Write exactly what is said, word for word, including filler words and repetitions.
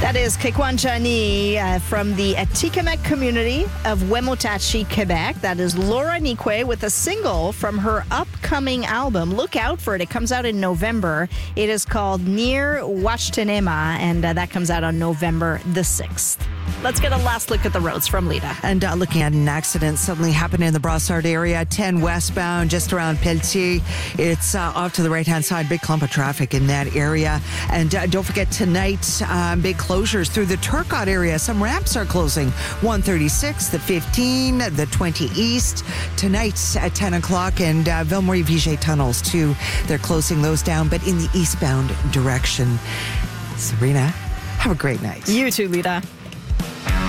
That is Kekwanchani uh, from the Atikamekw community of Wemotachi, Quebec. That is Laura Nikwe with a single from her upcoming album. Look out for it. It comes out in November. It is called Near Washtenema, and uh, that comes out on November the sixth. Let's get a last look at the roads from Lita. And uh, looking at an accident suddenly happened in the Brossard area, ten westbound, just around Pelletier. It's uh, off to the right-hand side, big clump of traffic in that area. And uh, don't forget tonight, um, big closures through the Turcotte area. Some ramps are closing. one thirty-six, the fifteen, the twenty East. Tonight at ten o'clock, and uh, Ville-Marie-Viger tunnels too. They're closing those down, but in the eastbound direction. Sabrina, have a great night. You too, Lita.